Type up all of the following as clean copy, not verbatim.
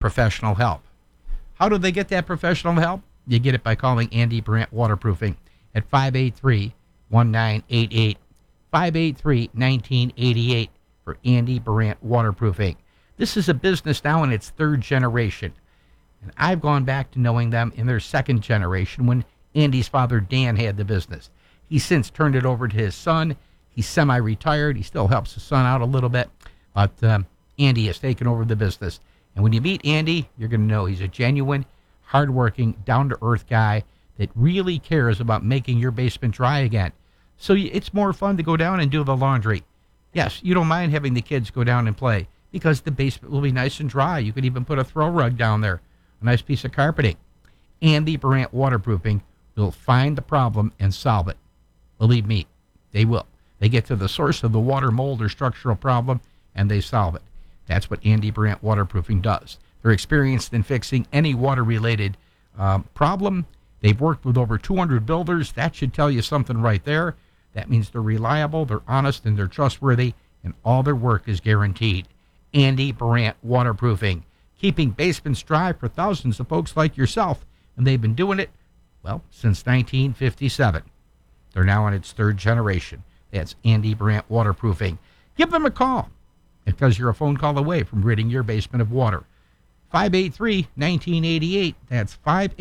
professional help. How do they get that professional help? You get it by calling Andy Brandt Waterproofing at 583-1988. 583-1988 for Andy Brandt Waterproofing. This is a business now in its third generation. And I've gone back to knowing them in their second generation when Andy's father, Dan, had the business. He's since turned it over to his son. He's semi-retired. He still helps his son out a little bit. But Andy has taken over the business. And when you meet Andy, you're going to know he's a genuine, hardworking, down-to-earth guy that really cares about making your basement dry again. So it's more fun to go down and do the laundry. Yes, you don't mind having the kids go down and play because the basement will be nice and dry. You could even put a throw rug down there, a nice piece of carpeting. Andy Brandt Waterproofing will find the problem and solve it. Believe me, they will. They get to the source of the water, mold, or structural problem, and they solve it. That's what Andy Brandt Waterproofing does. They're experienced in fixing any water-related problem. They've worked with over 200 builders. That should tell you something right there. That means they're reliable, they're honest, and they're trustworthy, and all their work is guaranteed. Andy Brandt Waterproofing, keeping basements dry for thousands of folks like yourself, and they've been doing it, well, since 1957. They're now in its third generation. That's Andy Brandt Waterproofing. Give them a call, because you're a phone call away from ridding your basement of water. 583-1988. That's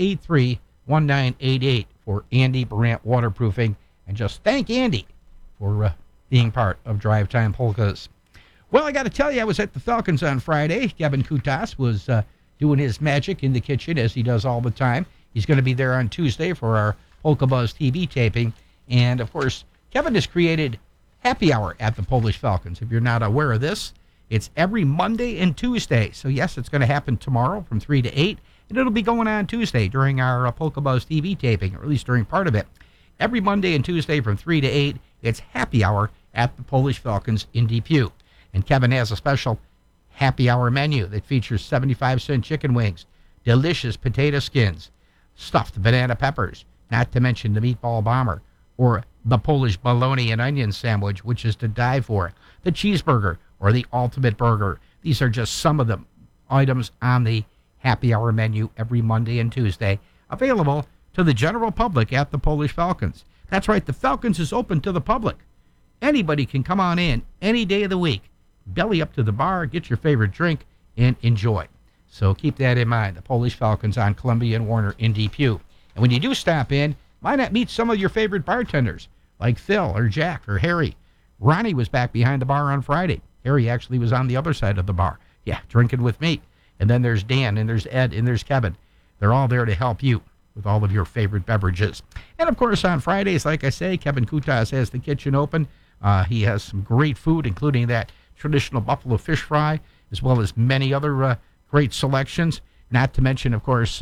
583-1988 for Andy Brandt Waterproofing. And just thank Andy for being part of Drive Time Polkas. Well, I got to tell you, I was at the Falcons on Friday. Kevin Kutas was doing his magic in the kitchen, as he does all the time. He's going to be there on Tuesday for our Polka Buzz TV taping. And, of course, Kevin has created Happy Hour at the Polish Falcons. If you're not aware of this, it's every Monday and Tuesday. So, yes, it's going to happen tomorrow from 3 to 8. And it'll be going on Tuesday during our Polka Buzz TV taping, or at least during part of it. Every Monday and Tuesday from 3 to 8, it's Happy Hour at the Polish Falcons in Depew. And Kevin has a special Happy Hour menu that features 75-cent chicken wings, delicious potato skins, stuffed banana peppers, not to mention the meatball bomber, or the Polish bologna and onion sandwich, which is to die for, the cheeseburger, or the ultimate burger. These are just some of the items on the Happy Hour menu every Monday and Tuesday, available to the general public at the Polish Falcons. That's right, the Falcons is open to the public. Anybody can come on in any day of the week, belly up to the bar, get your favorite drink, and enjoy. So keep that in mind, the Polish Falcons on Columbia and Warner in Depew. And when you do stop in, why not meet some of your favorite bartenders, like Phil or Jack or Harry? Ronnie was back behind the bar on Friday. Harry actually was on the other side of the bar. Yeah, drinking with me. And then there's Dan, and there's Ed, and there's Kevin. They're all there to help you with all of your favorite beverages. And, of course, on Fridays, like I say, Kevin Kutas has the kitchen open. He has some great food, including that traditional buffalo fish fry, as well as many other great selections, not to mention, of course,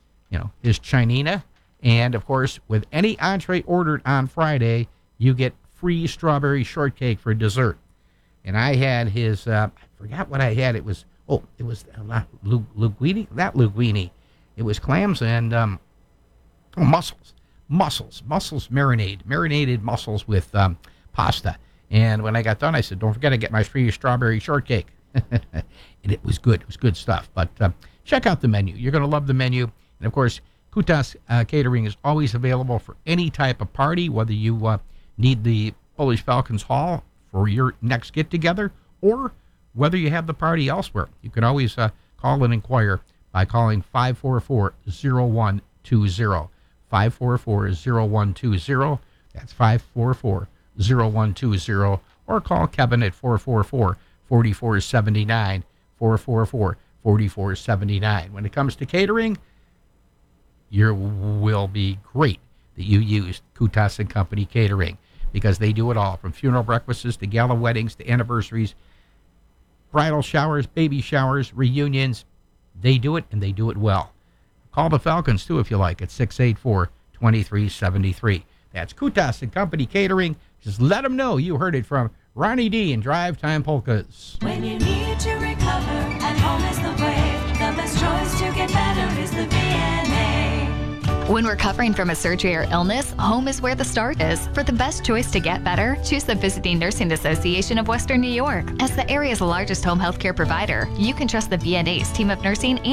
his Chinina. And, of course, with any entree ordered on Friday, you get free strawberry shortcake for dessert. And I had his, I forgot what I had. It was not linguine, not linguine. It was clams and mussels marinated mussels with pasta. And when I got done, I said, don't forget to get my free strawberry shortcake. And it was good. It was good stuff. But check out the menu. You're going to love the menu. And, of course, Kutas Catering is always available for any type of party, whether you need the Polish Falcons Hall for your next get-together or whether you have the party elsewhere. You can always call and inquire by calling 544-0120. 544-0120. That's 544-0120. Or call Kevin at 444-4479. 444-4479. When it comes to catering, you will be great that you used Kutas and Company Catering, because they do it all, from funeral breakfasts to gala weddings to anniversaries, bridal showers, baby showers, reunions. They do it, and they do it well. Call the Falcons, too, if you like, at 684-2373. That's Kutas and Company Catering. Just let them know you heard it from Ronnie D and Drive Time Polkas. When you need to recover and home is the way, the best choice to get better is the VNA. When recovering from a surgery or illness, home is where the start is. For the best choice to get better, choose the Visiting Nursing Association of Western New York. As the area's largest home health care provider, you can trust the VNA's team of nursing